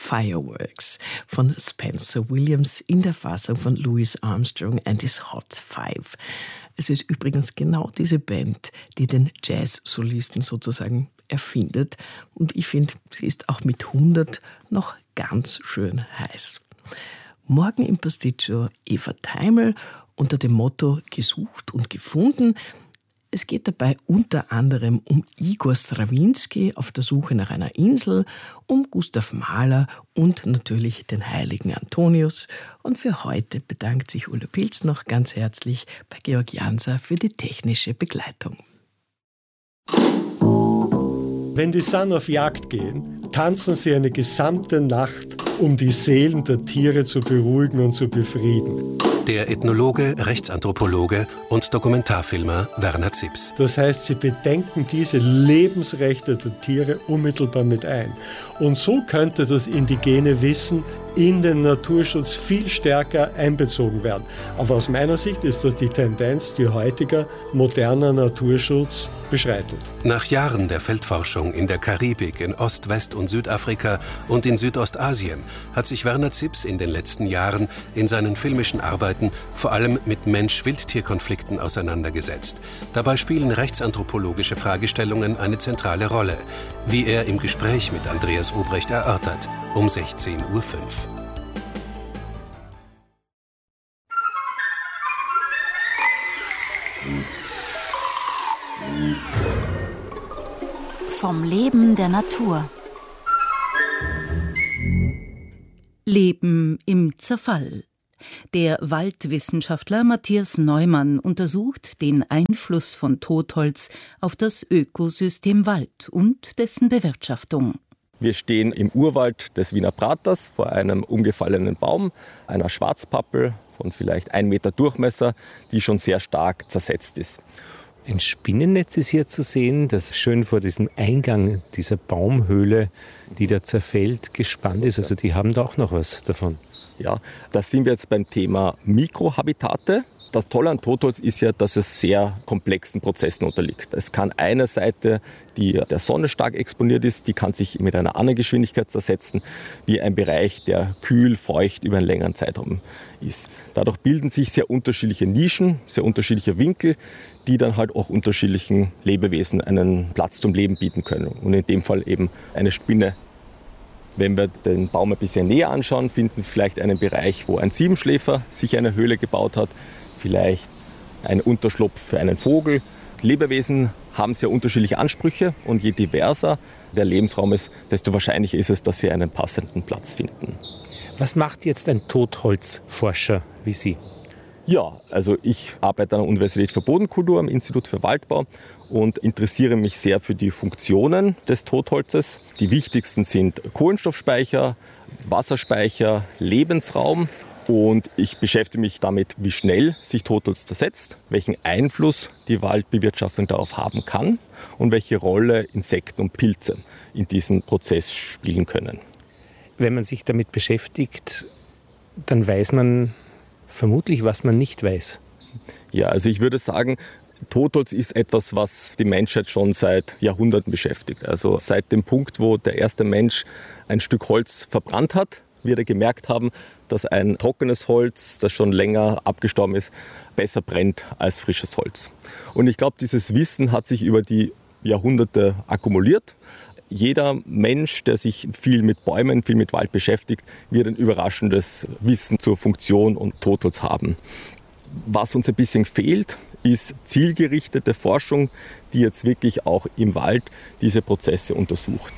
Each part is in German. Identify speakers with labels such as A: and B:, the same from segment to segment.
A: Fireworks von Spencer Williams in der Fassung von Louis Armstrong and his Hot Five. Es ist übrigens genau diese Band, die den Jazz-Solisten sozusagen erfindet. Und ich finde, sie ist auch mit 100 noch ganz schön heiß. Morgen im Pasticcio Eva Teimel unter dem Motto Gesucht und gefunden. Es geht dabei unter anderem um Igor Strawinski auf der Suche nach einer Insel, um Gustav Mahler und natürlich den heiligen Antonius. Und für heute bedankt sich Ulla Pilz noch ganz herzlich bei Georg Janser für die technische Begleitung.
B: Wenn die San auf Jagd gehen, tanzen sie eine gesamte Nacht, um die Seelen der Tiere zu beruhigen und zu befrieden.
C: Der Ethnologe, Rechtsanthropologe und Dokumentarfilmer Werner Zips.
B: Das heißt, sie bedenken diese Lebensrechte der Tiere unmittelbar mit ein. Und so könnte das indigene Wissen in den Naturschutz viel stärker einbezogen werden. Aber aus meiner Sicht ist das die Tendenz, die heutiger moderner Naturschutz beschreitet.
C: Nach Jahren der Feldforschung in der Karibik, in Ost-, West- und Südafrika und in Südostasien hat sich Werner Zips in den letzten Jahren in seinen filmischen Arbeiten vor allem mit Mensch-Wildtier-Konflikten auseinandergesetzt. Dabei spielen rechtsanthropologische Fragestellungen eine zentrale Rolle, wie er im Gespräch mit Andreas Obrecht erörtert, um 16:05 Uhr.
D: Vom Leben der Natur.
E: Leben im Zerfall. Der Waldwissenschaftler Matthias Neumann untersucht den Einfluss von Totholz auf das Ökosystem Wald und dessen Bewirtschaftung.
F: Wir stehen im Urwald des Wiener Praters vor einem umgefallenen Baum, einer Schwarzpappel von vielleicht 1 Meter Durchmesser, die schon sehr stark zersetzt ist.
G: Ein Spinnennetz ist hier zu sehen, das schön vor diesem Eingang dieser Baumhöhle, die da zerfällt, gespannt ist. Also die haben da auch noch was davon.
F: Ja, da sind wir jetzt beim Thema Mikrohabitate. Das Tolle an Totholz ist ja, dass es sehr komplexen Prozessen unterliegt. Es kann eine Seite, die der Sonne stark exponiert ist, die kann sich mit einer anderen Geschwindigkeit zersetzen, wie ein Bereich, der kühl, feucht über einen längeren Zeitraum ist. Dadurch bilden sich sehr unterschiedliche Nischen, sehr unterschiedliche Winkel, die dann halt auch unterschiedlichen Lebewesen einen Platz zum Leben bieten können. Und in dem Fall eben eine Spinne. Wenn wir den Baum ein bisschen näher anschauen, finden wir vielleicht einen Bereich, wo ein Siebenschläfer sich eine Höhle gebaut hat, vielleicht ein Unterschlupf für einen Vogel. Lebewesen haben sehr unterschiedliche Ansprüche und je diverser der Lebensraum ist, desto wahrscheinlicher ist es, dass sie einen passenden Platz finden.
G: Was macht jetzt ein Totholzforscher wie Sie?
F: Ja, also ich arbeite an der Universität für Bodenkultur am Institut für Waldbau und interessiere mich sehr für die Funktionen des Totholzes. Die wichtigsten sind Kohlenstoffspeicher, Wasserspeicher, Lebensraum. Und ich beschäftige mich damit, wie schnell sich Totholz zersetzt, welchen Einfluss die Waldbewirtschaftung darauf haben kann und welche Rolle Insekten und Pilze in diesem Prozess spielen können.
G: Wenn man sich damit beschäftigt, dann weiß man vermutlich, was man nicht weiß.
F: Ja, also ich würde sagen, Totholz ist etwas, was die Menschheit schon seit Jahrhunderten beschäftigt. Also seit dem Punkt, wo der erste Mensch ein Stück Holz verbrannt hat, wir gemerkt haben, dass ein trockenes Holz, das schon länger abgestorben ist, besser brennt als frisches Holz. Und ich glaube, dieses Wissen hat sich über die Jahrhunderte akkumuliert. Jeder Mensch, der sich viel mit Bäumen, viel mit Wald beschäftigt, wird ein überraschendes Wissen zur Funktion und Totholz haben. Was uns ein bisschen fehlt, ist zielgerichtete Forschung, die jetzt wirklich auch im Wald diese Prozesse untersucht.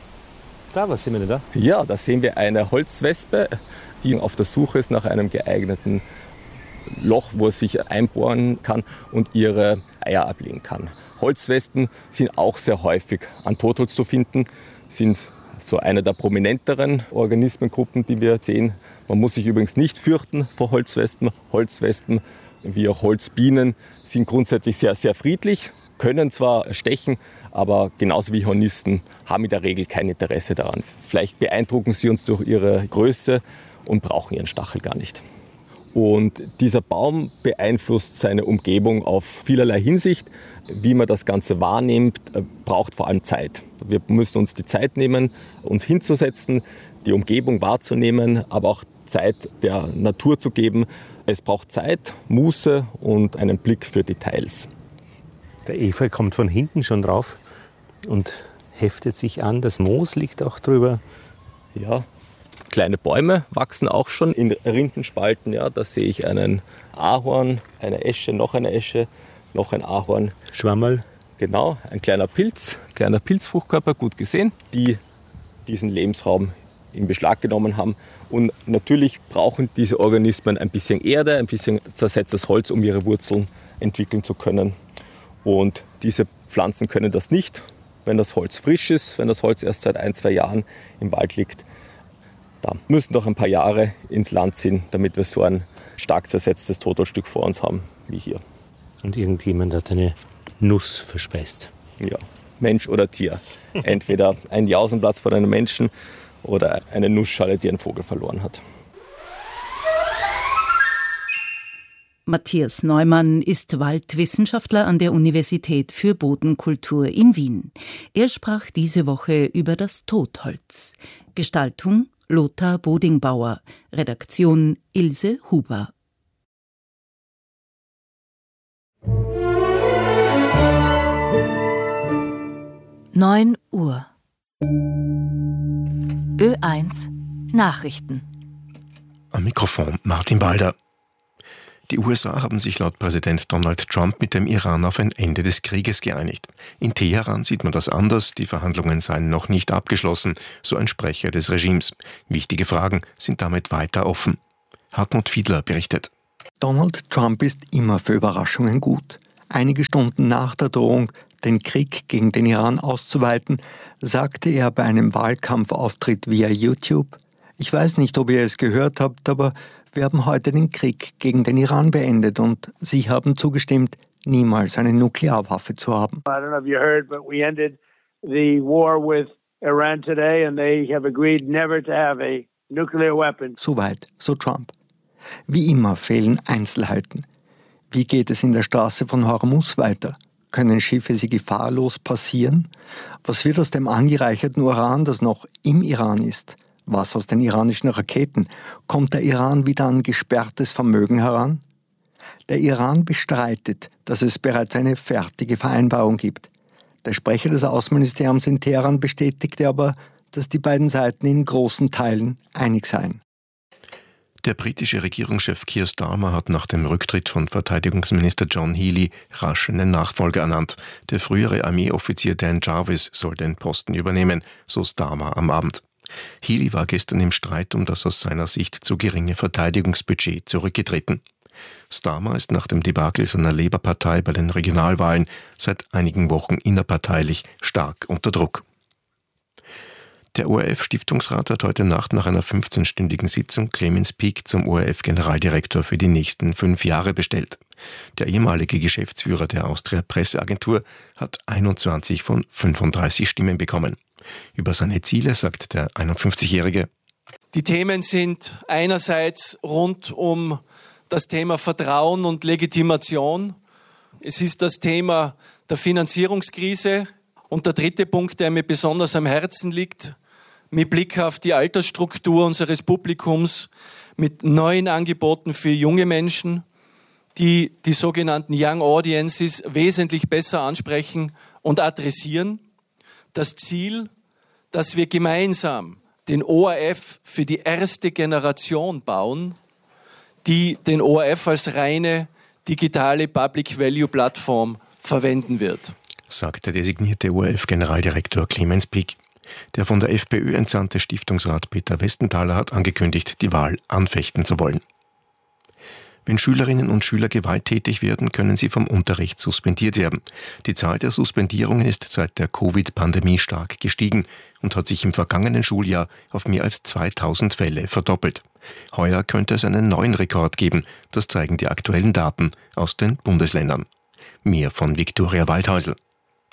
G: Da, was sehen wir denn da?
F: Ja, da sehen wir eine Holzwespe, die auf der Suche ist nach einem geeigneten Loch, wo es sich einbohren kann und ihre Eier ablegen kann. Holzwespen sind auch sehr häufig an Totholz zu finden, sind so eine der prominenteren Organismengruppen, die wir sehen. Man muss sich übrigens nicht fürchten vor Holzwespen. Holzwespen wie auch Holzbienen sind grundsätzlich sehr, sehr friedlich, können zwar stechen, aber genauso wie Hornisten haben in der Regel kein Interesse daran. Vielleicht beeindrucken sie uns durch ihre Größe und brauchen ihren Stachel gar nicht. Und dieser Baum beeinflusst seine Umgebung auf vielerlei Hinsicht. wie man das Ganze wahrnimmt, braucht vor allem Zeit. Wir müssen uns die Zeit nehmen, uns hinzusetzen, die Umgebung wahrzunehmen, aber auch Zeit der Natur zu geben. Es braucht Zeit, Muße und einen Blick für Details.
G: Der Efeu kommt von hinten schon drauf und heftet sich an. Das Moos liegt auch drüber.
F: Ja, kleine Bäume wachsen auch schon in Rindenspalten. Ja, da sehe ich einen Ahorn, eine Esche, noch ein Ahorn.
G: Schwammerl.
F: Genau, ein kleiner Pilzfruchtkörper, gut gesehen, die diesen Lebensraum in Beschlag genommen haben. Und natürlich brauchen diese Organismen ein bisschen Erde, ein bisschen zersetztes Holz, um ihre Wurzeln entwickeln zu können. Und diese Pflanzen können das nicht, wenn das Holz frisch ist, wenn das Holz erst seit 1-2 Jahren im Wald liegt. Da müssen doch ein paar Jahre ins Land ziehen, damit wir so ein stark zersetztes Totholzstück vor uns haben wie hier.
G: Und irgendjemand hat eine Nuss verspeist.
F: Ja, Mensch oder Tier. Entweder ein Jausenplatz von einem Menschen oder eine Nussschale, die ein Vogel verloren hat.
E: Matthias Neumann ist Waldwissenschaftler an der Universität für Bodenkultur in Wien. Er sprach diese Woche über das Totholz. Gestaltung Lothar Bodingbauer, Redaktion Ilse Huber.
D: 9 Uhr. Ö1 Nachrichten.
H: Am Mikrofon Martin Balder. Die USA haben sich laut Präsident Donald Trump mit dem Iran auf ein Ende des Krieges geeinigt. In Teheran sieht man das anders, die Verhandlungen seien noch nicht abgeschlossen, so ein Sprecher des Regimes. Wichtige Fragen sind damit weiter offen. Hartmut Fiedler berichtet.
I: Donald Trump ist immer für Überraschungen gut. Einige Stunden nach der Drohung, den Krieg gegen den Iran auszuweiten, sagte er bei einem Wahlkampfauftritt via YouTube: Ich weiß nicht, ob ihr es gehört habt, aber wir haben heute den Krieg gegen den Iran beendet und Sie haben zugestimmt, niemals eine Nuklearwaffe zu haben.
J: I don't know if you heard, but we ended the war with Iran today and they have agreed never to have a nuclear weapon.
I: Soweit, so Trump. Wie immer fehlen Einzelheiten. Wie geht es in der Straße von Hormuz weiter? Können Schiffe sie gefahrlos passieren? Was wird aus dem angereicherten Uran, das noch im Iran ist? Was aus den iranischen Raketen? Kommt der Iran wieder an gesperrtes Vermögen heran? Der Iran bestreitet, dass es bereits eine fertige Vereinbarung gibt. Der Sprecher des Außenministeriums in Teheran bestätigte aber, dass die beiden Seiten in großen Teilen einig seien.
H: Der britische Regierungschef Keir Starmer hat nach dem Rücktritt von Verteidigungsminister John Healey rasch einen Nachfolger ernannt. Der frühere Armeeoffizier Dan Jarvis soll den Posten übernehmen, so Starmer am Abend. Healey war gestern im Streit um das aus seiner Sicht zu geringe Verteidigungsbudget zurückgetreten. Starmer ist nach dem Debakel seiner Labour-Partei bei den Regionalwahlen seit einigen Wochen innerparteilich stark unter Druck. Der ORF-Stiftungsrat hat heute Nacht nach einer 15-stündigen Sitzung Clemens Peake zum ORF-Generaldirektor für die nächsten 5 Jahre bestellt. Der ehemalige Geschäftsführer der Austria Presseagentur hat 21 von 35 Stimmen bekommen. Über seine Ziele sagt der 51-Jährige:
K: Die Themen sind einerseits rund um das Thema Vertrauen und Legitimation. Es ist das Thema der Finanzierungskrise. Und der dritte Punkt, der mir besonders am Herzen liegt, mit Blick auf die Altersstruktur unseres Publikums, mit neuen Angeboten für junge Menschen, die die sogenannten Young Audiences wesentlich besser ansprechen und adressieren. Das Ziel, dass wir gemeinsam den ORF für die erste Generation bauen, die den ORF als reine digitale Public-Value-Plattform verwenden wird,
H: sagt der designierte ORF-Generaldirektor Clemens Peake. Der von der FPÖ entsandte Stiftungsrat Peter Westenthaler hat angekündigt, die Wahl anfechten zu wollen. Wenn Schülerinnen und Schüler gewalttätig werden, können sie vom Unterricht suspendiert werden. Die Zahl der Suspendierungen ist seit der Covid-Pandemie stark gestiegen und hat sich im vergangenen Schuljahr auf mehr als 2000 Fälle verdoppelt. Heuer könnte es einen neuen Rekord geben, das zeigen die aktuellen Daten aus den Bundesländern. Mehr von Viktoria Waldhäusl.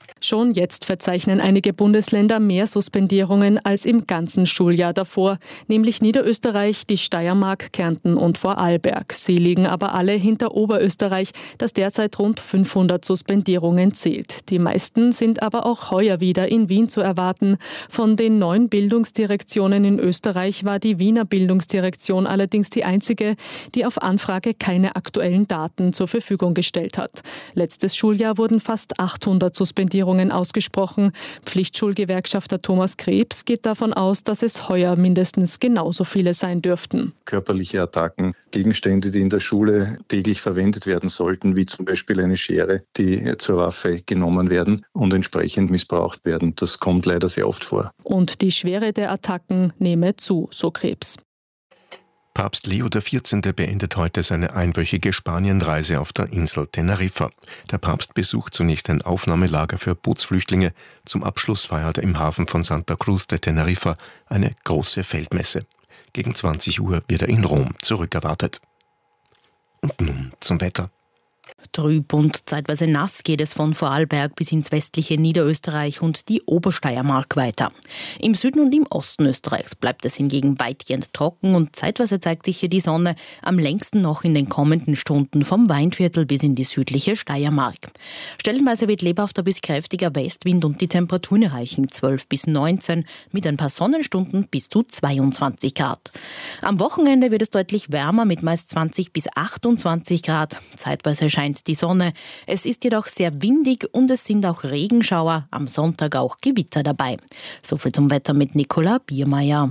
L: Schon jetzt verzeichnen einige Bundesländer mehr Suspendierungen als im ganzen Schuljahr davor, nämlich Niederösterreich, die Steiermark, Kärnten und Vorarlberg. Sie liegen aber alle hinter Oberösterreich, das derzeit rund 500 Suspendierungen zählt. Die meisten sind aber auch heuer wieder in Wien zu erwarten. Von den 9 Bildungsdirektionen in Österreich war die Wiener Bildungsdirektion allerdings die einzige, die auf Anfrage keine aktuellen Daten zur Verfügung gestellt hat. Letztes Schuljahr wurden fast 800 Suspendierungen ausgesprochen. Pflichtschulgewerkschafter Thomas Krebs geht davon aus, dass es heuer mindestens genauso viele sein dürften.
M: Körperliche Attacken, Gegenstände, die in der Schule täglich verwendet werden sollten, wie zum Beispiel eine Schere, die zur Waffe genommen werden und entsprechend missbraucht werden. Das kommt leider sehr oft vor.
L: Und die Schwere der Attacken nehme zu, so Krebs.
H: Papst Leo XIV. Beendet heute seine einwöchige Spanienreise auf der Insel Teneriffa. Der Papst besucht zunächst ein Aufnahmelager für Bootsflüchtlinge. Zum Abschluss feiert er im Hafen von Santa Cruz de Teneriffa eine große Feldmesse. Gegen 20 Uhr wird er in Rom zurückerwartet. Und nun zum Wetter.
N: Trüb und zeitweise nass geht es von Vorarlberg bis ins westliche Niederösterreich und die Obersteiermark weiter. Im Süden und im Osten Österreichs bleibt es hingegen weitgehend trocken und zeitweise zeigt sich hier die Sonne, am längsten noch in den kommenden Stunden vom Weinviertel bis in die südliche Steiermark. Stellenweise weht lebhafter bis kräftiger Westwind und die Temperaturen erreichen 12 bis 19, mit ein paar Sonnenstunden bis zu 22 Grad. Am Wochenende wird es deutlich wärmer mit meist 20 bis 28 Grad. Zeitweise scheint die Sonne. Es ist jedoch sehr windig und es sind auch Regenschauer, am Sonntag auch Gewitter dabei. Soviel zum Wetter mit Nicola Biermeier.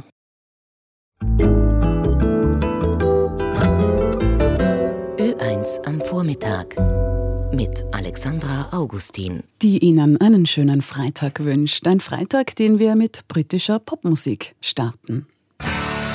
O: Ö1 am Vormittag mit Alexandra Augustin.
P: Die Ihnen einen schönen Freitag wünscht. Ein Freitag, den wir mit britischer Popmusik starten.